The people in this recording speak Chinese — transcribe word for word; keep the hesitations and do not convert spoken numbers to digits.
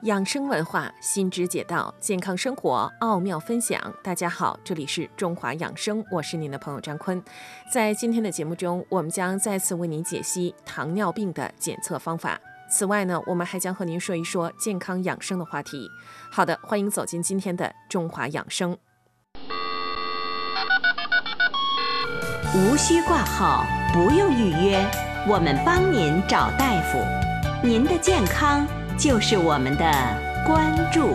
养生文化，新知解道，健康生活奥妙分享。大家好，这里是中华养生，我是您的朋友张坤。在今天的节目中，我们将再次为您解析糖尿病的检测方法。此外呢，我们还将和您说一说健康养生的话题。好的，欢迎走进今天的中华养生。 无需挂号，不用预约，我们帮您找大夫。您的健康就是我们的关注。